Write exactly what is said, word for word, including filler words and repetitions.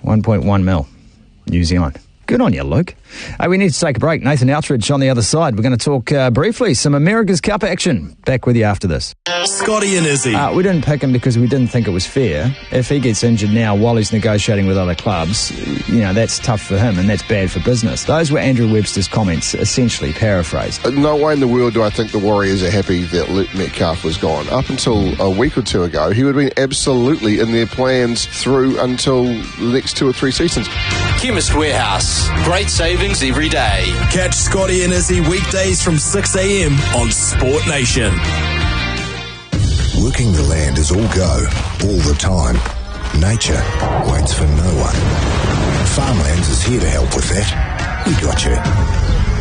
one point one mil, New Zealand. Good on you, Luke. Hey, we need to take a break. Nathan Outridge on the other side. We're going to talk uh, briefly some America's Cup action. Back with you after this. Scotty and Izzy. Uh, we didn't pick him because we didn't think it was fair. If he gets injured now while he's negotiating with other clubs, you know, that's tough for him and that's bad for business. Those were Andrew Webster's comments, essentially paraphrased. No way in the world do I think the Warriors are happy that Luke Metcalf was gone. Up until a week or two ago, he would have been absolutely in their plans through until the next two or three seasons. Chemist Warehouse. Great savings every day. Catch Scotty and Izzy weekdays from six a.m. on Sport Nation. Working the land is all go, all the time. Nature waits for no one. Farmlands is here to help with that. We got you.